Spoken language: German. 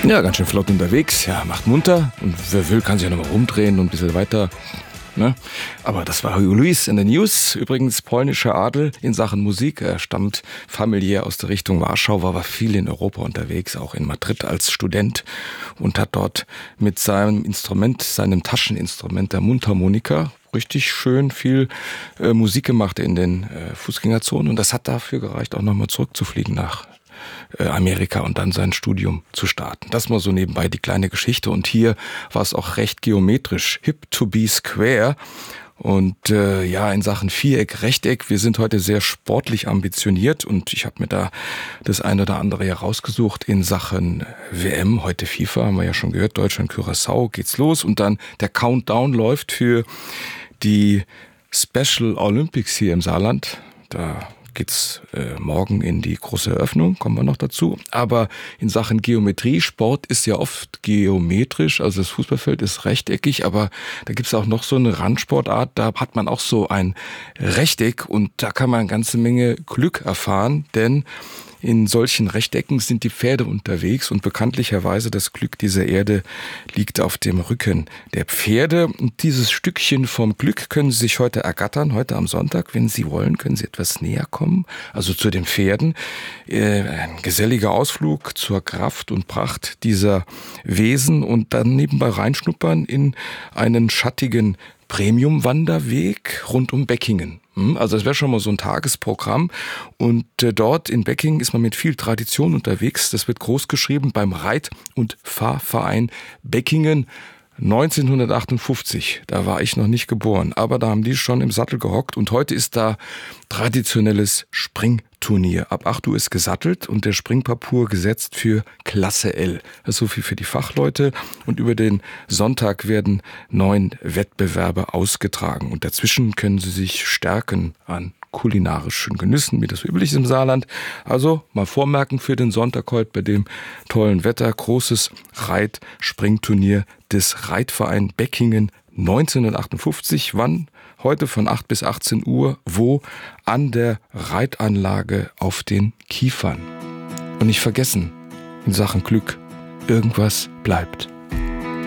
Ja, ganz schön flott unterwegs. Ja, macht munter. Und wer will, kann sich ja nochmal rumdrehen und ein bisschen weiter. Ne? Aber das war Hugo Luis in den News. Übrigens polnischer Adel in Sachen Musik. Er stammt familiär aus der Richtung Warschau, war aber viel in Europa unterwegs, auch in Madrid als Student und hat dort mit seinem Instrument, seinem Tascheninstrument, der Mundharmonika, richtig schön viel Musik gemacht in den Fußgängerzonen. Und das hat dafür gereicht, auch nochmal zurückzufliegen nach Amerika und dann sein Studium zu starten. Das mal so nebenbei die kleine Geschichte. Und hier war es auch recht geometrisch. Hip to be square. Und ja, in Sachen Viereck, Rechteck, wir sind heute sehr sportlich ambitioniert und ich habe mir da das eine oder andere ja rausgesucht in Sachen WM, heute FIFA, haben wir ja schon gehört, Deutschland, Curaçao, geht's los und dann der Countdown läuft für die Special Olympics hier im Saarland. Da geht's morgen in die große Eröffnung, kommen wir noch dazu. Aber in Sachen Geometrie, Sport ist ja oft geometrisch, also das Fußballfeld ist rechteckig, aber da gibt's auch noch so eine Randsportart, da hat man auch so ein Rechteck und da kann man eine ganze Menge Glück erfahren, denn in solchen Rechtecken sind die Pferde unterwegs und bekanntlicherweise das Glück dieser Erde liegt auf dem Rücken der Pferde. Und dieses Stückchen vom Glück können Sie sich heute ergattern, heute am Sonntag. Wenn Sie wollen, können Sie etwas näher kommen, also zu den Pferden. Ein geselliger Ausflug zur Kraft und Pracht dieser Wesen und dann nebenbei reinschnuppern in einen schattigen Premium-Wanderweg rund um Beckingen. Also das wäre schon mal so ein Tagesprogramm und dort in Beckingen ist man mit viel Tradition unterwegs. Das wird groß geschrieben beim Reit- und Fahrverein Beckingen 1958. Da war ich noch nicht geboren, aber da haben die schon im Sattel gehockt und heute ist da traditionelles Springturnier. Ab 8 Uhr ist gesattelt und der Springparcours gesetzt für Klasse L. Das ist so viel für die Fachleute und über den Sonntag werden 9 Wettbewerbe ausgetragen und dazwischen können Sie sich stärken an kulinarischen Genüssen, wie das üblich ist im Saarland. Also mal vormerken für den Sonntag heute bei dem tollen Wetter. Großes Reit-Springturnier des Reitverein Beckingen 1958. Wann? Heute von 8 bis 18 Uhr. Wo? An der Reitanlage auf den Kiefern. Und nicht vergessen, in Sachen Glück, irgendwas bleibt.